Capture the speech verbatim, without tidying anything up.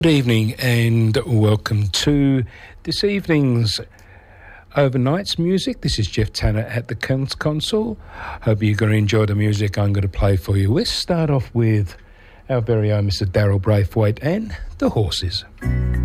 Good evening and welcome to this evening's Overnights Music. This is Jeff Tanner at the cons- console. Hope you're going to enjoy the music I'm going to play for you. Let's start off with our very own Mister Daryl Braithwaite and The Horses.